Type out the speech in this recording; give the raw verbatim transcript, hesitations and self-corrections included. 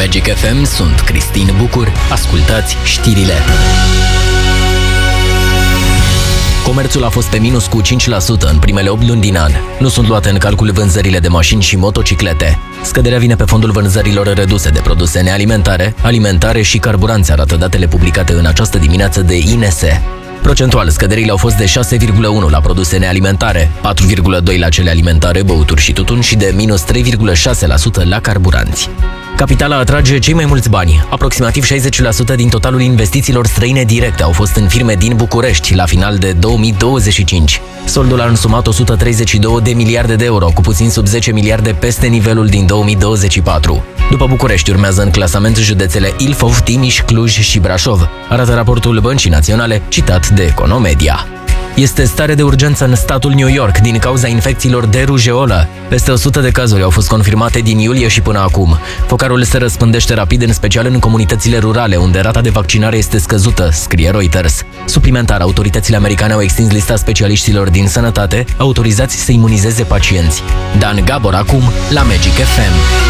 Magic F M sunt Cristin Bucur. Ascultați știrile. Comerțul a fost pe minus cu cinci la sută în primele opt luni din an. Nu sunt luate în calcul vânzările de mașini și motociclete. Scăderea vine pe fondul vânzărilor reduse de produse nealimentare, alimentare și carburanți, arată datele publicate în această dimineață de I N S. Procentual, scăderile au fost de șase virgulă unu la produse nealimentare, patru virgulă doi la cele alimentare, băuturi și tutun și de minus trei virgulă șase la sută la carburanți. Capitala atrage cei mai mulți bani. Aproximativ șaizeci la sută din totalul investițiilor străine directe au fost în firme din București la final de două mii douăzeci și cinci. Soldul a însumat o sută treizeci și două de miliarde de euro, cu puțin sub zece miliarde peste nivelul din două mii douăzeci și patru. După București urmează în clasament județele Ilfov, Timiș, Cluj și Brașov, arată raportul Băncii Naționale citat de Economedia. Este stare de urgență în statul New York din cauza infecțiilor de rujeolă. Peste o sută de cazuri au fost confirmate din iulie și până acum. Focarul se răspândește rapid, în special în comunitățile rurale, unde rata de vaccinare este scăzută, scrie Reuters. Suplimentar, autoritățile americane au extins lista specialiștilor din sănătate autorizați să imunizeze pacienți. Dan Gabor acum la Magic F M.